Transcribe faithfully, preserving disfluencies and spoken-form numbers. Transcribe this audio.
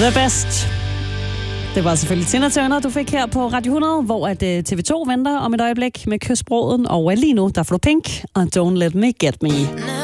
The Best. Det var selvfølgelig Tina Turner, du fik her på Radio hundrede, hvor at T V to venter om et øjeblik med Kysbroden, og lige nu der får du Pink og Don't Let Me Get Me.